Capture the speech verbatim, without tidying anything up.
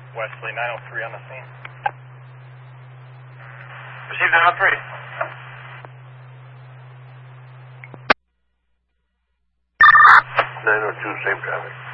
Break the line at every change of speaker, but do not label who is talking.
Wesley, nine oh three on the scene.
Received nine oh three.
nine oh two, same traffic.